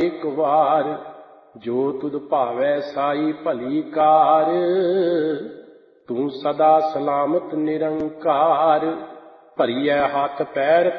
ਏਕ ਵਾਰ। ਜੋ ਤੁਧ ਭਾਵੈ ਸਾਈ ਭਲੀ ਕਾਰ। ਤੂੰ ਸਦਾ ਸਲਾਮਤ ਨਿਰੰਕਾਰ। ਭਰੀਐ ਹੱਥ ਪੈਰ